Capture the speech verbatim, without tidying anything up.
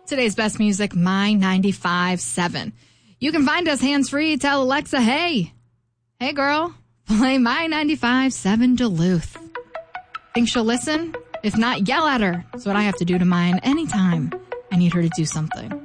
Today's best music, My ninety-five point seven. You can find us hands-free. Tell Alexa, hey, hey girl, play My ninety-five point seven Duluth. Think she'll listen? If not, yell at her. That's what I have to do to mine anytime I need her to do something.